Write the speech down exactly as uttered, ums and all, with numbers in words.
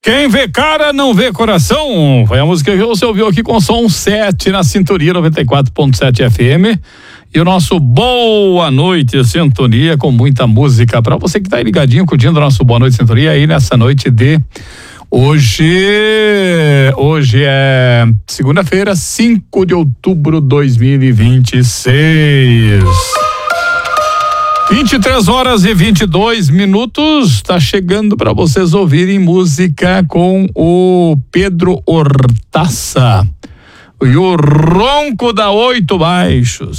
Quem vê cara não vê coração. Foi a música que você ouviu aqui com som sete na Sintonia noventa e quatro ponto sete F M. E o nosso Boa Noite Sintonia com muita música para você que tá aí ligadinho, curtindo o nosso Boa Noite Sintonia aí nessa noite de hoje. Hoje é segunda-feira, cinco de outubro de dois mil e vinte e seis. vinte e três horas e vinte e dois minutos, tá chegando para vocês ouvirem música com o Pedro Hortaça e o Ronco da Oito Baixos.